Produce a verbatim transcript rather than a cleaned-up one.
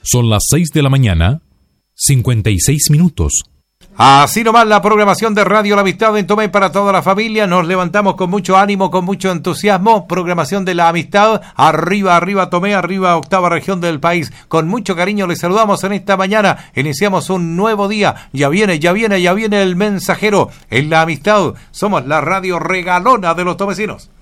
Son las seis de la mañana, cincuenta y seis minutos. Así nomás la programación de Radio La Amistad en Tomé para toda la familia. Nos levantamos con mucho ánimo, con mucho entusiasmo. Programación de La Amistad. Arriba, arriba Tomé, arriba octava región del país. Con mucho cariño les saludamos en esta mañana. Iniciamos un nuevo día. Ya viene, ya viene, ya viene el mensajero. En La Amistad somos la radio regalona de los tomecinos.